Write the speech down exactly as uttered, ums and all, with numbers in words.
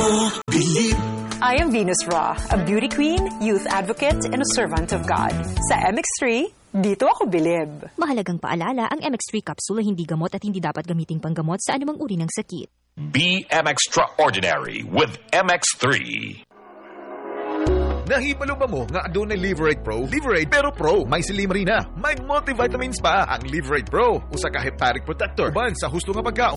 bilib. I am Venus Raw, a beauty queen, youth advocate, and a servant of God. Sa M X three, dito ako bilib. Mahalagang paalala, ang M X three capsule ay hindi gamot at hindi dapat gamiting panggamot sa anumang uri ng sakit. Be M Extraordinary with M X three. Nahibalo ba mo nga adunay Liverate Pro? Liverate pero Pro. May silimrina. May multivitamins pa ang Liverate Pro. Usa ka hepatic protector. Uban sa husto nga pagkaon.